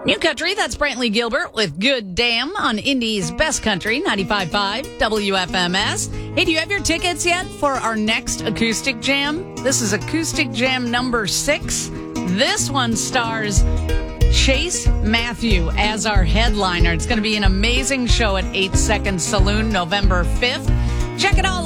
New Country, that's Brantley Gilbert with Good Damn on Indy's Best Country, 95.5 WFMS. Hey, do you have your tickets yet for our next Acoustic Jam? This is Acoustic Jam number 6. This one stars Chase Matthew as our headliner. It's going to be an amazing show at 8 Second Saloon, November 5th. Check it all